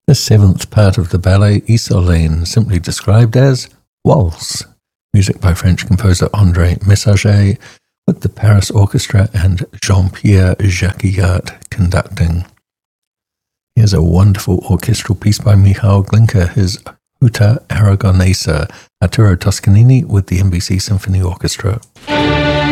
The seventh part of the ballet Isolane, simply described as Waltz. Music by French composer André Messager, with the Paris Orchestra and Jean-Pierre Jacquillart conducting. Here's a wonderful orchestral piece by Michał Glinka, his Huta Aragonesa, Arturo Toscanini with the NBC Symphony Orchestra.